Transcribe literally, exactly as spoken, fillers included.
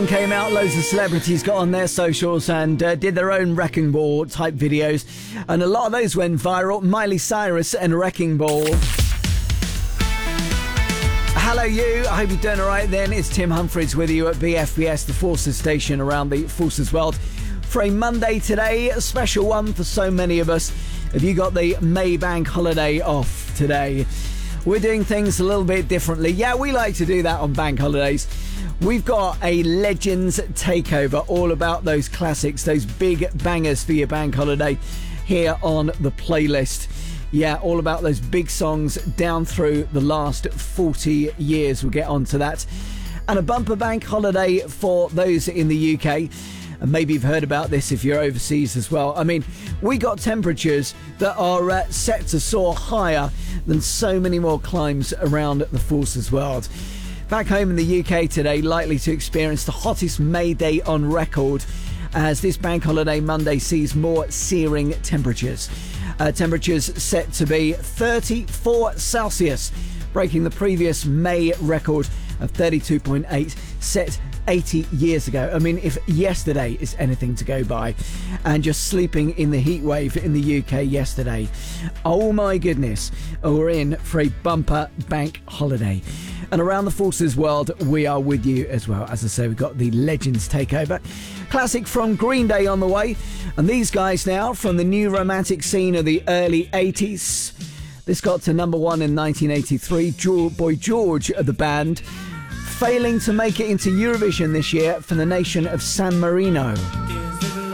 Came out, loads of celebrities got on their socials and uh, did their own wrecking ball type videos, and a lot of those went viral. Miley Cyrus and Wrecking Ball. Hello you, I hope you're doing alright then. It's Tim Humphries with you at B F B S, the Forces station around the Forces world, for a Monday today, a special one for so many of us. Have you got the May Bank holiday off today? We're doing things a little bit differently. Yeah, we like to do that on bank holidays. We've got a Legends takeover, all about those classics, those big bangers for your bank holiday here on the playlist. Yeah, all about those big songs down through the last forty years. We'll get onto that. And a bumper bank holiday for those in the U K. And maybe you've heard about this if you're overseas as well. I mean, we got temperatures that are uh, set to soar higher than so many more climes around the Forces world. Back home in the U K today, likely to experience the hottest May day on record, as this bank holiday Monday sees more searing temperatures. Uh, temperatures set to be thirty-four Celsius, breaking the previous May record of thirty-two point eight, set eighty years ago. I mean, if yesterday is anything to go by, and just sleeping in the heat wave in the U K yesterday. Oh my goodness, we're in for a bumper bank holiday. And around the Forces world, we are with you as well. As I say, we've got the Legends takeover. Classic from Green Day on the way. And these guys now from the new romantic scene of the early eighties. This got to number one in nineteen eighty-three. Boy George of the band, failing to make it into Eurovision this year for the nation of San Marino.